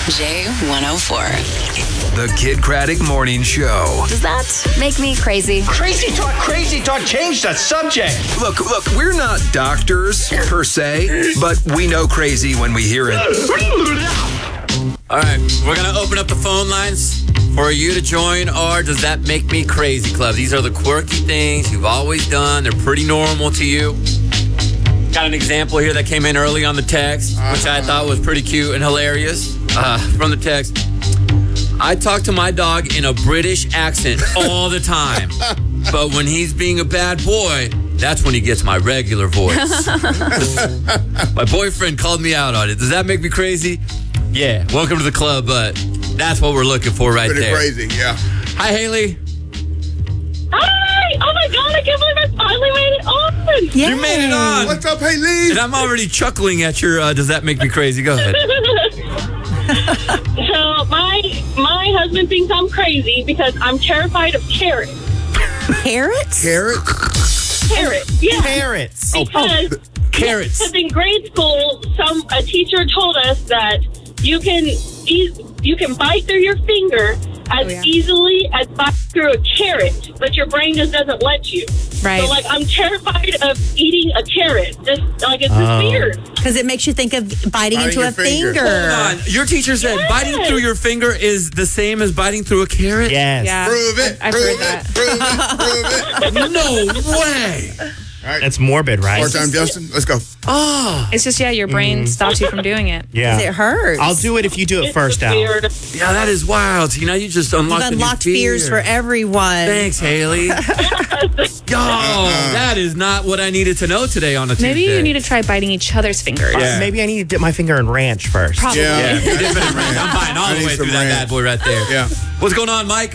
J104. The Kid Craddock Morning Show. Does that make me crazy? Crazy talk, change the subject. Look, we're not doctors per se, but we know crazy when we hear it. All right, we're going to open up the phone lines for you to join our Does That Make Me Crazy Club. These are the quirky things you've always done. They're pretty normal to you. Got an example here that came in early on the text, which I thought was pretty cute and hilarious. From the text, I talk to my dog in a British accent all the time. But when he's being a bad boy, that's when he gets my regular voice. My boyfriend called me out on it. Does that make me crazy? Yeah, welcome to the club, but that's what we're looking for right Pretty there. crazy, yeah. Hi, Haley. Hi! Oh my God, I can't believe I finally made it on! You made it on. What's up, Haley? And I'm already chuckling at your Does That Make Me Crazy? Go ahead. So my husband thinks I'm crazy because I'm terrified of carrots. Carrots? Carrots, yeah. Carrots. Because Carrots. in grade school, a teacher told us that you can bite through your finger as easily as bite through a carrot, but your brain just doesn't let you. Right. So, I'm terrified of eating a carrot. Just, it's just weird. Because it makes you think of biting into your a finger. finger. Hold on. Your teacher said Yes. biting through your finger is the same as biting through a carrot? Yes. Yeah. Prove it. I've prove heard it. that. Prove it. No way. All right. That's morbid, right? More time, Justin. Let's go. It's just, your brain stops you from doing it. Yeah. It hurts. I'll do it if you do it It's first, just Al. weird. Yeah, that is wild. See, now you just unlocked You've a new unlocked fear. fears for everyone. Thanks, Haley. That is not what I needed to know today on a Tuesday. Maybe you need to try biting each other's fingers. Yeah. Maybe I need to dip my finger in ranch first. Probably. Yeah. Yeah, dip it in ranch. I'm buying all I the need way some through that ranch. bad boy right there. Yeah. What's going on, Mike?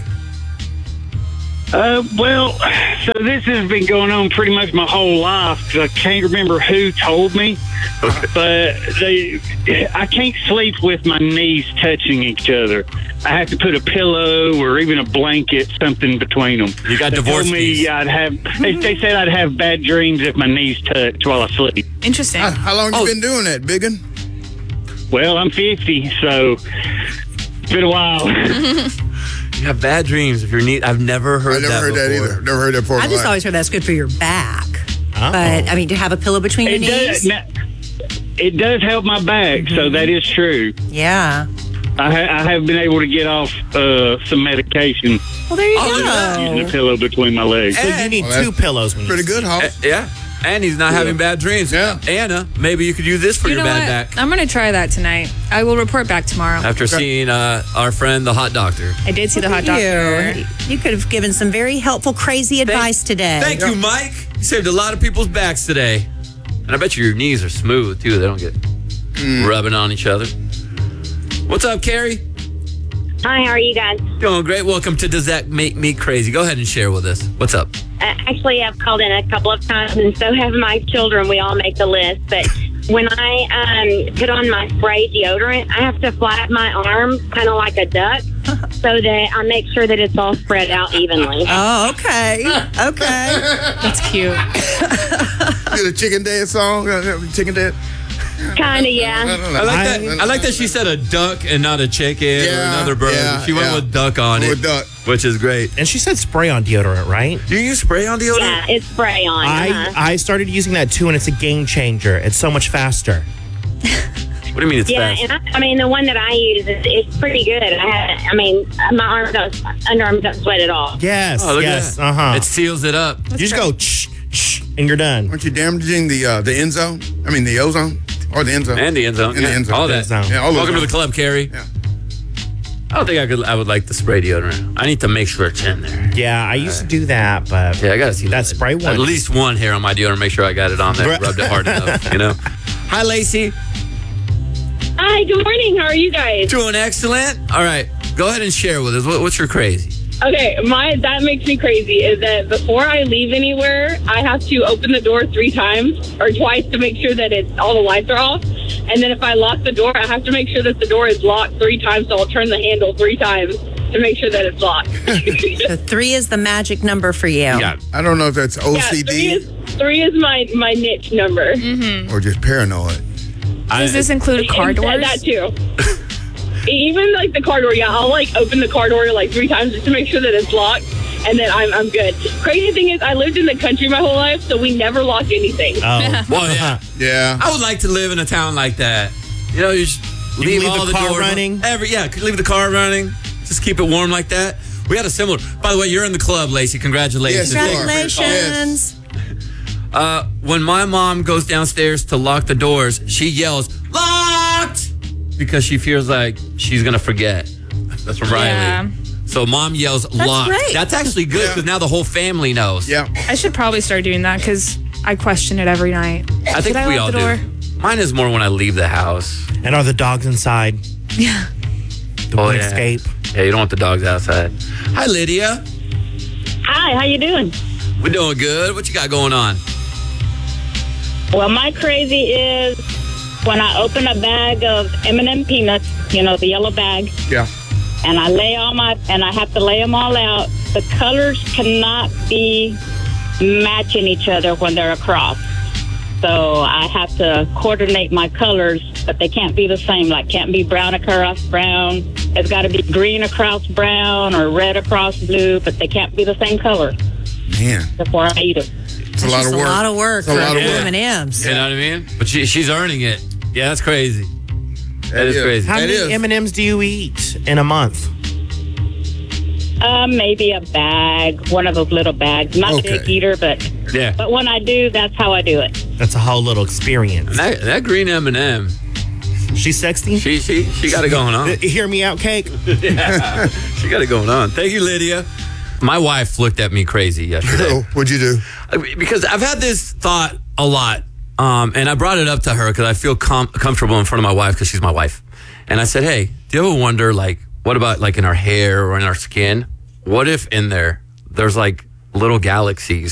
Well, so this has been going on pretty much my whole life because I can't remember who told me, but I can't sleep with my knees touching each other. I have to put a pillow or even a blanket, something between them. You got They divorce told me knees. they said I'd have bad dreams if my knees touch while I sleep. Interesting. How long you been doing that, Biggin? Well, I'm 50, so it's been a while. You have bad dreams if your knee. I've never heard that I never heard that before. either. Never heard that before. I just always heard that's good for your back. Oh. But, to have a pillow between your knees? It does help my back, so that is true. Yeah. I have been able to get off some medication Well, there you using a go. pillow between my legs. So you need Well, two pillows when you Pretty good, Hawk. Yeah. And he's not having bad dreams. Yeah. Anna, maybe you could use this for You your know bad what? back. I'm going to try that tonight. I will report back tomorrow. After seeing our friend, the hot doctor. I did see the hot doctor. You could have given some very helpful, crazy advice today. Thank you, Mike. You saved a lot of people's backs today. And I bet your knees are smooth, too. They don't get rubbing on each other. What's up, Carrie? Hi, how are you guys? Doing great. Welcome to Does That Make Me Crazy? Go ahead and share with us. What's up? Actually, I've called in a couple of times, and so have my children. We all make the list. But when I put on my spray deodorant, I have to flap my arms kind of like a duck so that I make sure that it's all spread out evenly. Oh, okay. Okay. That's cute. The Chicken Dead song? Chicken Dead? Kind of, yeah. I like that she said a duck and not a chicken or Yeah, another bird. yeah, She went yeah. with duck on With it, duck. which is great. And she said spray on deodorant, right? Do you use spray on deodorant? Yeah, it's spray on. I started using that too, and it's a game changer. It's so much faster. What do you mean it's Yeah, fast? and I mean the one that I use it's pretty good. My underarms don't sweat at all. Yes, Oh, look yes, at that. uh-huh. It seals it up. You just go, and you're done. Aren't you damaging the end zone? I mean, the ozone? Or the end zone? And the end zone. And the Yeah, end zone. all The that. end zone. Yeah, all those Welcome to the zones. club, Carrie. Yeah. I don't think I would like the spray deodorant. I need to make sure it's in there. Yeah, I used to do that, but Yeah, I gotta see that spray one. At least one hair on my deodorant. Make sure I got it on there. Right. Rubbed it hard enough. You know. Hi, Lacey. Hi, good morning. How are you guys? Doing excellent. All right, go ahead and share with us. What's your crazy? Okay, that makes me crazy is that before I leave anywhere, I have to open the door 3 times or twice to make sure that all the lights are off. And then if I lock the door, I have to make sure that the door is locked 3 times, so I'll turn the handle 3 times to make sure that it's locked. So 3 is the magic number for you. Yeah. I don't know if that's Yeah, OCD three is my niche number. or just paranoid. Does this include car doors? That too. Even like the car door, I'll like open the car door like 3 times just to make sure that it's locked, and then I'm good. Crazy thing is, I lived in the country my whole life, so we never lock anything. Oh. Well, yeah. Yeah. I would like to live in a town like that. You know, you just leave all the car doors running. Leave the car running. Just keep it warm like that. We had a similar. By the way, you're in the club, Lacey. Congratulations. Yes, Congratulations. When my mom goes downstairs to lock the doors, she yells, "Locked!" because she feels like she's going to forget. That's from Riley. Yeah. So mom yells, "Locked." great. That's actually good because now the whole family knows. Yeah. I should probably start doing that because I question it every night. I think Did we lock all the door? do. Mine is more when I leave the house. And are the dogs inside? Yeah. The one escape. Yeah, you don't want the dogs outside. Hi, Lydia. Hi, how you doing? We're doing good. What you got going on? Well, my crazy is when I open a bag of M&M peanuts, the yellow bag, Yeah. and I have to lay them all out. The colors cannot be matching each other when they're across. So I have to coordinate my colors, but they can't be the same. Like, can't be brown across brown. It's got to be green across brown or red across blue, but they can't be the same color Man. before I eat them. It's a lot of work. A lot of work It's a for lot of work. M&Ms. You know what I mean? But she's earning it. Yeah, that's crazy. That is crazy. How It many is. M&Ms do you eat in a month? Maybe a bag, one of those little bags. Not a Okay. big eater, but Yeah. when I do, that's how I do it. That's a whole little experience. That green M&M, She's sexy? she got it going on. Hear me out, Cake? Yeah, she got it going on. Thank you, Lydia. My wife looked at me crazy yesterday. Oh, what'd you do? Because I've had this thought a lot, and I brought it up to her because I feel comfortable in front of my wife because she's my wife. And I said, hey, do you ever wonder, like, what about, like, in our hair or in our skin? What if in there's, like, little galaxies